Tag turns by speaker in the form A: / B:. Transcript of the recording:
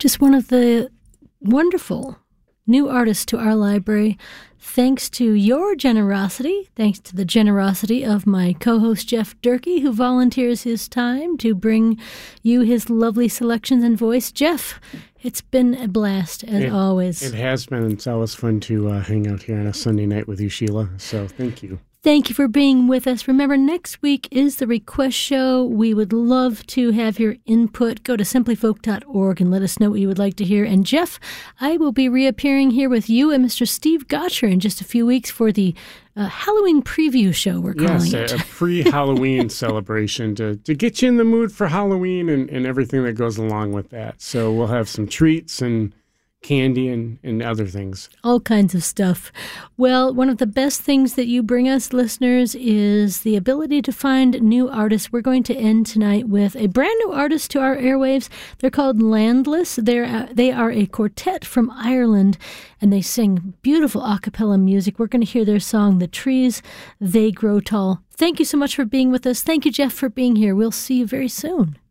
A: just one of the wonderful new artists to our library. Thanks to your generosity, thanks to the generosity of my co-host Jeff Durkee, who volunteers his time to bring you his lovely selections and voice. Jeff, it's been a blast, as always.
B: It has been. It's always fun to hang out here on a Sunday night with you, Sheila. So thank you.
A: Thank you for being with us. Remember, next week is the request show. We would love to have your input. Go to simplyfolk.org and let us know what you would like to hear. And Jeff, I will be reappearing here with you and Mr. Steve Gotcher in just a few weeks for the Halloween preview show, we're calling it.
B: Yes, a pre-Halloween celebration to get you in the mood for Halloween and everything that goes along with that. So we'll have some treats and candy and other things.
A: All kinds of stuff. Well, one of the best things that you bring us, listeners, is the ability to find new artists. We're going to end tonight with a brand new artist to our airwaves. They're called Landless. They are a quartet from Ireland, and they sing beautiful a cappella music. We're going to hear their song, The Trees, They Grow Tall. Thank you so much for being with us. Thank you, Jeff, for being here. We'll see you very soon.